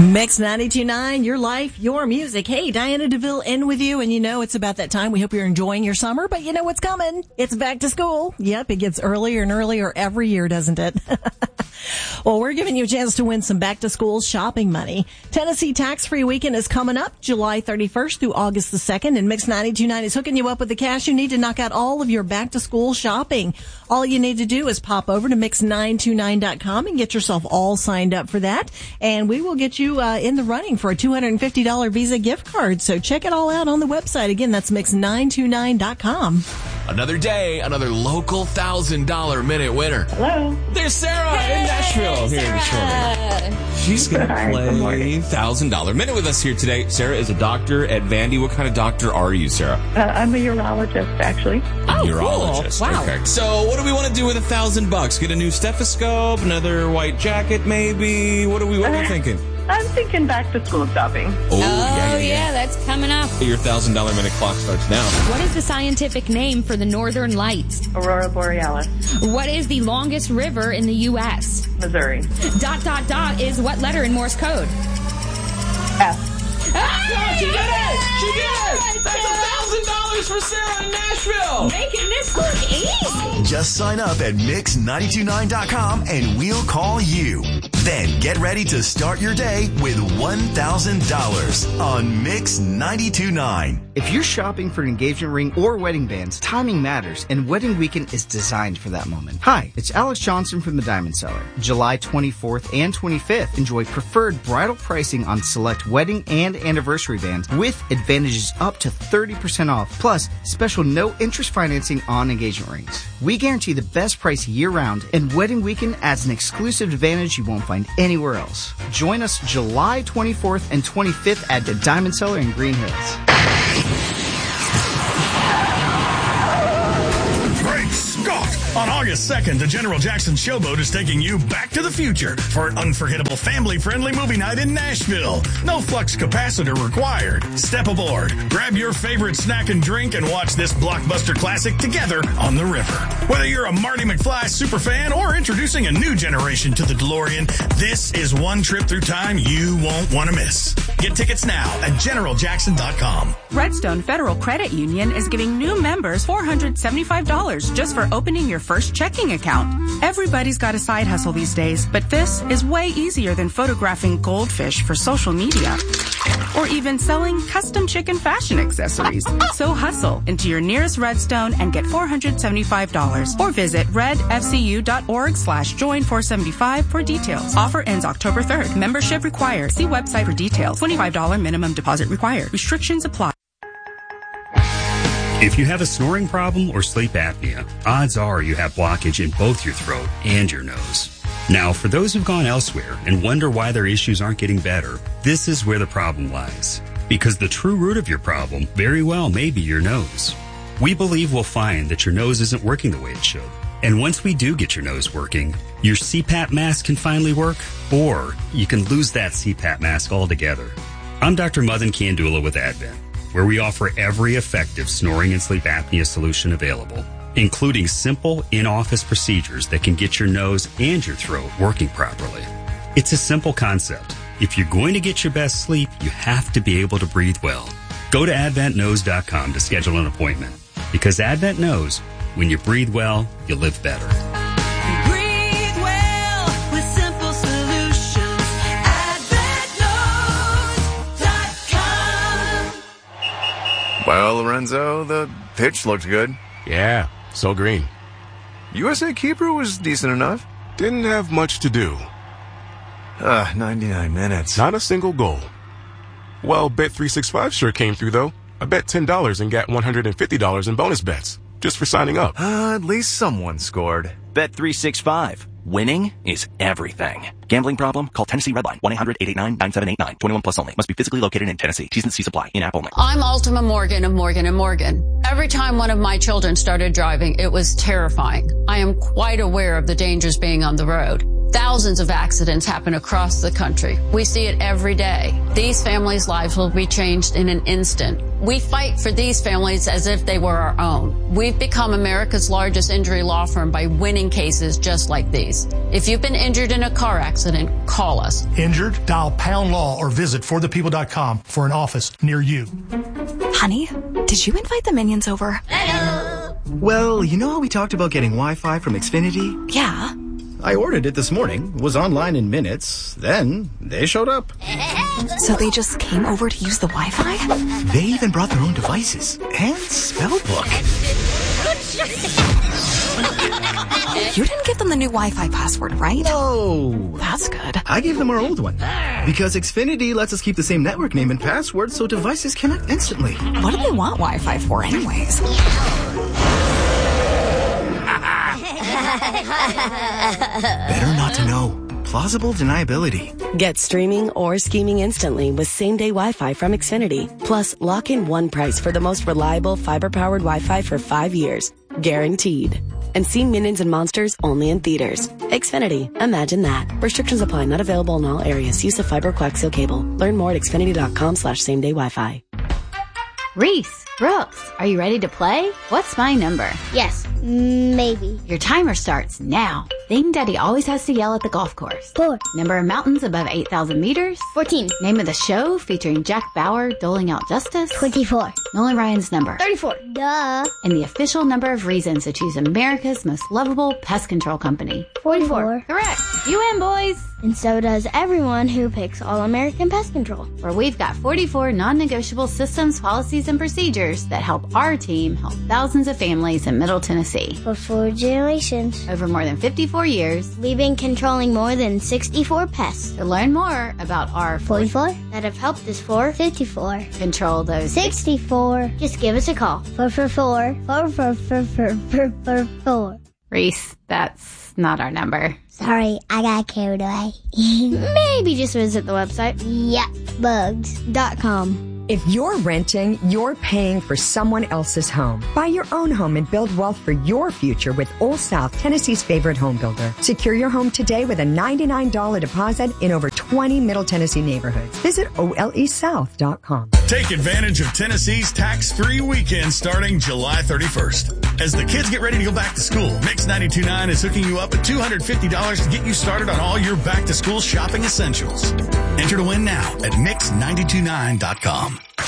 Mix 92.9, your life, your music. Hey, Diana DeVille in with you. And it's about that time. We hope you're enjoying your summer, but you know what's coming. It's back to school. Yep, it gets earlier and earlier every year, doesn't it? Well, we're giving you a chance to win some back to school shopping money. Tennessee tax-free weekend is coming up July 31st through August the 2nd, and Mix 92.9 is hooking you up with the cash you need to knock out all of your back to school shopping. All you need to do is pop over to mix929.com and get yourself all signed up for that, and we will get you in the running for a $250 Visa gift card. So check it all out on the website. Again, that's mix929.com. Another day, another local $1,000 minute winner. Hello. There's Sarah in Nashville here this morning. She's going to play $1,000 minute with us here today. Sarah is a doctor at Vandy. What kind of doctor are you, Sarah? I'm a urologist, actually. Oh, urologist. Cool. Wow. Okay. So what do we want to do with $1,000? Get a new stethoscope, another white jacket, maybe? What are we thinking? I'm thinking back to school shopping. Yeah, that's coming up. Your $1,000 minute clock starts now. What is the scientific name for the Northern Lights? Aurora Borealis. What is the longest river in the U.S.? Missouri. ... is what letter in Morse code? F. Oh, she did it! She did it! That's $1,000 for Sarah in Nashville! Making this look easy! Just sign up at mix929.com and we'll call you. Then get ready to start your day with $1,000 on Mix 92.9. If you're shopping for an engagement ring or wedding bands, timing matters, and Wedding Weekend is designed for that moment. Hi, it's Alex Johnson from the Diamond Seller. July 24th and 25th, enjoy preferred bridal pricing on select wedding and anniversary bands with advantages up to 30% off, plus special no-interest financing on engagement rings. We guarantee the best price year-round, and Wedding Weekend adds an exclusive advantage you won't find anywhere else. Join us July 24th and 25th at the Diamond Seller in Green Hills. Great Scott! On August 2nd, the General Jackson Showboat is taking you back to the future for an unforgettable family-friendly movie night in Nashville. No flux capacitor required. Step aboard, grab your favorite snack and drink, and watch this blockbuster classic together on the river. Whether you're a Marty McFly superfan or introducing a new generation to the DeLorean, this is one trip through time you won't want to miss. Get tickets now at GeneralJackson.com. Redstone Federal Credit Union is giving new members $475 just for opening your first checking account. Everybody's got a side hustle these days, but this is way easier than photographing goldfish for social media or even selling custom chicken fashion accessories. So hustle into your nearest Redstone and get $475 or visit redfcu.org/join475 for details. Offer ends October 3rd. Membership required. See website for details. $25 minimum deposit required. Restrictions apply. If you have a snoring problem or sleep apnea, odds are you have blockage in both your throat and your nose. Now, for those who've gone elsewhere and wonder why their issues aren't getting better, this is where the problem lies. Because the true root of your problem very well may be your nose. We believe we'll find that your nose isn't working the way it should. And once we do get your nose working, your CPAP mask can finally work, or you can lose that CPAP mask altogether. I'm Dr. Madan Kandula with Advent, where we offer every effective snoring and sleep apnea solution available, including simple in-office procedures that can get your nose and your throat working properly. It's a simple concept. If you're going to get your best sleep, you have to be able to breathe well. Go to AdventKnows.com to schedule an appointment, because Advent knows when you breathe well, you live better. Breathe well with simple solutions. AdventKnows.com. Well, Lorenzo, the pitch looked good. Yeah, so green. USA Keeper was decent enough. Didn't have much to do. 99 minutes. Not a single goal. Well, Bet365 sure came through, though. I bet $10 and got $150 in bonus bets, just for signing up. At least someone scored. Bet365. Winning is everything. Gambling problem? Call Tennessee Redline. 1-800-889-9789. 21 plus only. Must be physically located in Tennessee. T's and C's apply. In-app only. I'm Ultima Morgan of Morgan & Morgan. Every time one of my children started driving, it was terrifying. I am quite aware of the dangers being on the road. Thousands of accidents happen across the country. We see it every day. These families' lives will be changed in an instant. We fight for these families as if they were our own. We've become America's largest injury law firm by winning cases just like these. If you've been injured in a car accident, call us. Injured? Dial pound law or visit forthepeople.com for an office near you. Honey, did you invite the minions over? Well, you know how we talked about getting Wi-Fi from Xfinity? Yeah. I ordered it this morning, was online in minutes, then they showed up. So they just came over to use the Wi-Fi? They even brought their own devices and spell book. You didn't give them the new Wi-Fi password, right? No. That's good. I gave them our old one. Because Xfinity lets us keep the same network name and password so devices connect instantly. What do they want Wi-Fi for anyways? Better not to know. Plausible deniability. Get streaming or scheming instantly with same-day Wi-Fi from Xfinity. Plus, lock in one price for the most reliable fiber-powered Wi-Fi for 5 years. Guaranteed. And see Minions and Monsters only in theaters. Xfinity. Imagine that. Restrictions apply. Not available in all areas. Use of fiber coaxial cable. Learn more at xfinity.com/same-day Wi-Fi. Reese, Brooks, are you ready to play? What's my number? Yes, maybe. Your timer starts now. Thing Daddy always has to yell at the golf course. 4. Number of mountains above 8,000 meters. 14. Name of the show featuring Jack Bauer doling out justice. 24. Nolan Ryan's number. 34. Duh. And the official number of reasons to choose America's most lovable pest control company. 44. Correct. You win, boys. And so does everyone who picks All-American Pest Control. Where we've got 44 non-negotiable systems, policies, and procedures that help our team help thousands of families in Middle Tennessee. For 4 generations. Over more than 54 years. We've been controlling more than 64 pests. To learn more about our 44 that have helped us for 54. Control those 64. Just give us a call. 444. Reese, that's not our number. Sorry, I got carried away. Maybe just visit the website. Yuckbugs.com. If you're renting, you're paying for someone else's home. Buy your own home and build wealth for your future with Old South, Tennessee's favorite home builder. Secure your home today with a $99 deposit in over 20 Middle Tennessee neighborhoods. Visit olesouth.com. Take advantage of Tennessee's tax-free weekend starting July 31st. As the kids get ready to go back to school, Mix 92.9 is hooking you up at $250 to get you started on all your back-to-school shopping essentials. Enter to win now at Mix929.com.